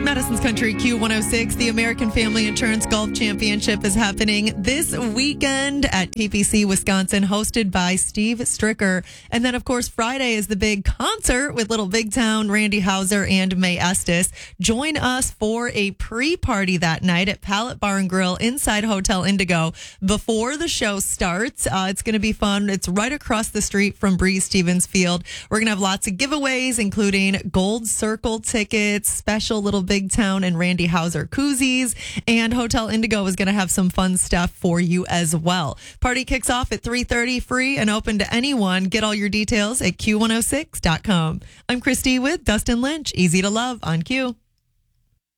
Madison's Country Q106, the American Family Insurance Golf Championship is happening this weekend at TPC, Wisconsin, hosted by Steve Stricker. And then, of course, Friday is the big concert with Little Big Town, Randy Houser, and May Estes. Join us for a pre-party that night at Pallet Bar and Grill inside Hotel Indigo before the show starts. It's going to be fun. It's right across the street from Breeze Stevens Field. We're going to have lots of giveaways, including Gold Circle tickets, special Little Big Town and Randy Houser koozies, and Hotel Indigo is going to have some fun stuff for you as well. Party kicks off at 3:30, free and open to anyone. Get all your details at Q106.com. I'm Christy with Dustin Lynch. Easy to love on Q.